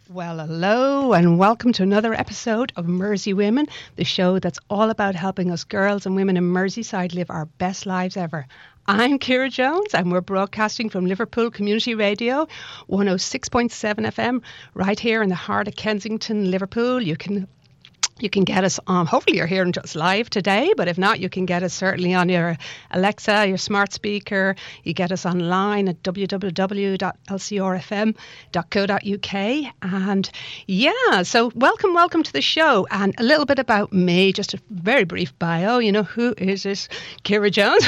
Well, hello and welcome to another episode of Mersey Women, the show that's all about helping us girls and women in Merseyside live our best lives ever. I'm Ciara Jones and we're broadcasting from Liverpool Community Radio, 106.7 FM, right here in the heart of Kensington, Liverpool. You can get us on, hopefully you're hearing us live today, but if not, you can get us certainly on your Alexa, your smart speaker. You get us online at www.lcrfm.co.uk. And yeah, so welcome to the show. And a little bit about me, just a very brief bio. You know, who is this? Ciara Jones.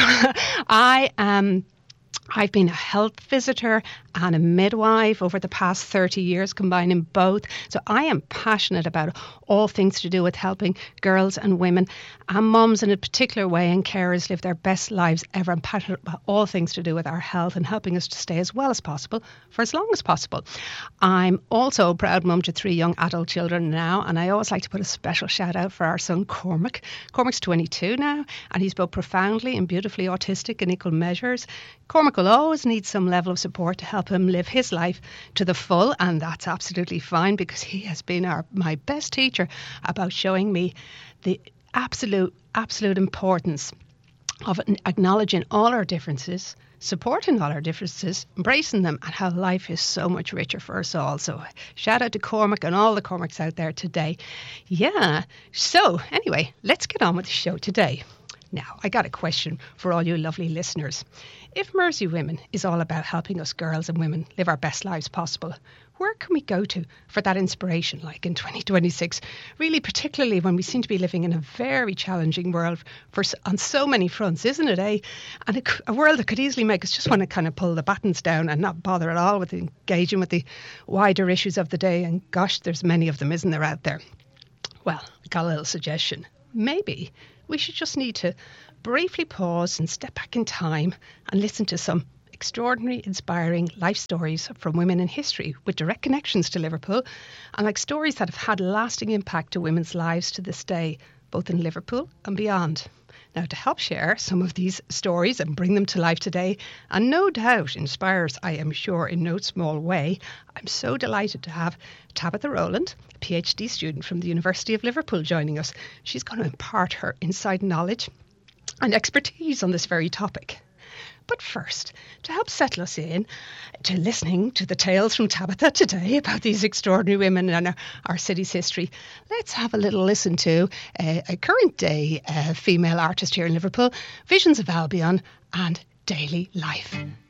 I've been a health visitor and a midwife over the past 30 years, combining both. So I am passionate about all things to do with helping girls and women and mums in a particular way and carers live their best lives ever. I'm passionate about all things to do with our health and helping us to stay as well as possible for as long as possible. I'm also a proud mum to 3 young adult children now, and I always like to put a special shout out for our son Cormac. Cormac's 22 now, and he's both profoundly and beautifully autistic in equal measures. Cormac will always need some level of support to help him live his life to the full, and that's absolutely fine because he has been my best teacher about showing me the absolute importance of acknowledging all our differences, supporting all our differences, embracing them, and how life is so much richer for us all. So shout out to Cormac and all the Cormacs out there today. Yeah, so anyway, let's get on with the show today. Now, I got a question for all you lovely listeners. If Mersey Women is all about helping us girls and women live our best lives possible, where can we go to for that inspiration, like in 2026? Really, particularly when we seem to be living in a very challenging world on so many fronts, isn't it, eh? And a world that could easily make us just want to kind of pull the battens down and not bother at all with engaging with the wider issues of the day. And gosh, there's many of them, isn't there, out there? Well, I got a little suggestion. Maybe we should just need to briefly pause and step back in time and listen to some extraordinary, inspiring life stories from women in history with direct connections to Liverpool, and like stories that have had lasting impact to women's lives to this day, both in Liverpool and beyond. Now, to help share some of these stories and bring them to life today, and no doubt inspire us, I am sure, in no small way, I'm so delighted to have Tabitha Rowland, a PhD student from the University of Liverpool, joining us. She's going to impart her inside knowledge and expertise on this very topic. But first, to help settle us in to listening to the tales from Tabitha today about these extraordinary women and our city's history, let's have a little listen to a current day female artist here in Liverpool, Visions of Albion and Daily Life.